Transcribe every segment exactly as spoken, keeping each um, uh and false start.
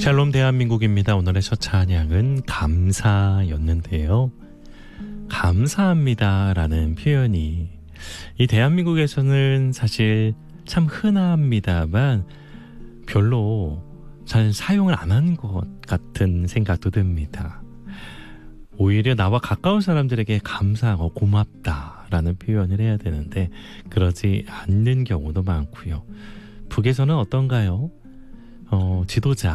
샬롬 대한민국입니다. 오늘의 첫 찬양은 감사였는데요. 감사합니다라는 표현이 이 대한민국에서는 사실 참 흔합니다만 별로 잘 사용을 안 하는 것 같은 생각도 듭니다. 오히려 나와 가까운 사람들에게 감사하고 고맙다라는 표현을 해야 되는데 그러지 않는 경우도 많고요. 북에서는 어떤가요? 어,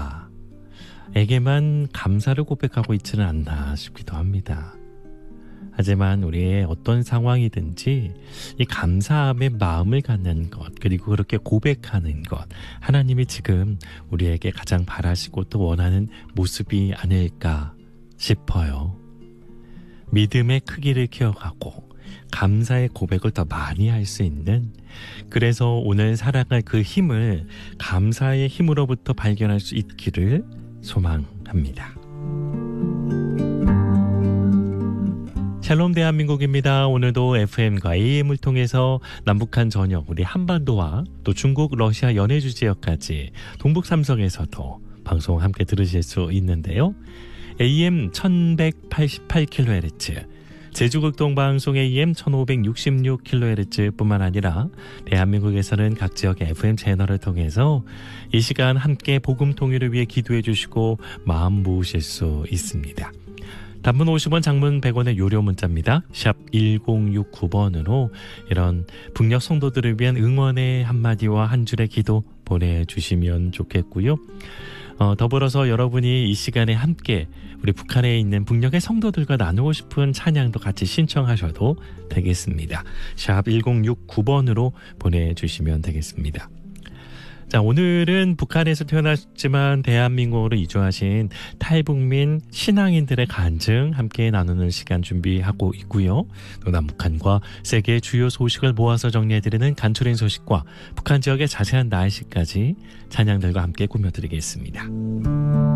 지도자에게만 감사를 고백하고 있지는 않나 싶기도 합니다. 하지만 우리의 어떤 상황이든지 이 감사함의 마음을 갖는 것, 그리고 그렇게 고백하는 것, 하나님이 지금 우리에게 가장 바라시고 또 원하는 모습이 아닐까 싶어요. 믿음의 크기를 키워가고 감사의 고백을 더 많이 할 수 있는, 그래서 오늘 살아갈 그 힘을 감사의 힘으로부터 발견할 수 있기를 소망합니다. 샬롬 대한민국입니다. 오늘도 에프엠과 에이엠을 통해서 남북한 전역, 우리 한반도와 또 중국, 러시아 연해주 지역까지 동북 삼성에서도 방송 함께 들으실 수 있는데요. 에이엠 천백팔십팔 킬로헤르츠, 제주극동방송 에이엠 천오백육십육 킬로헤르츠 뿐만 아니라 대한민국에서는 각 지역의 에프엠 채널을 통해서 이 시간 함께 복음 통일을 위해 기도해 주시고 마음 모으실 수 있습니다. 단문 오십 원, 장문 백 원의 유료 문자입니다. 샵 일공육구 번으로 이런 북녘 성도들을 위한 응원의 한마디와 한 줄의 기도 보내주시면 좋겠고요. 어, 더불어서 여러분이 이 시간에 함께 우리 북한에 있는 북녘의 성도들과 나누고 싶은 찬양도 같이 신청하셔도 되겠습니다. 샵 일공육구 번으로 보내주시면 되겠습니다. 자, 오늘은 북한에서 태어났지만 대한민국으로 이주하신 탈북민 신앙인들의 간증 함께 나누는 시간 준비하고 있고요. 또 남북한과 세계의 주요 소식을 모아서 정리해드리는 간추린 소식과 북한 지역의 자세한 날씨까지 찬양들과 함께 꾸며드리겠습니다.